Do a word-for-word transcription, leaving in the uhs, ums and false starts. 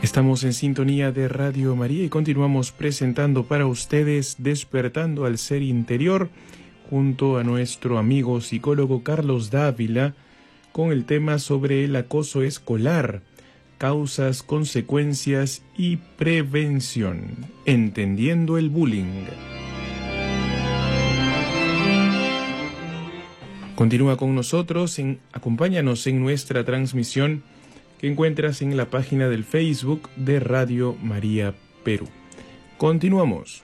Estamos en sintonía de Radio María y continuamos presentando para ustedes Despertando al Ser Interior junto a nuestro amigo psicólogo Carlos Dávila con el tema sobre el acoso escolar, causas, consecuencias y prevención, entendiendo el bullying. Continúa con nosotros, en, acompáñanos en nuestra transmisión que encuentras en la página del Facebook de Radio María Perú. Continuamos.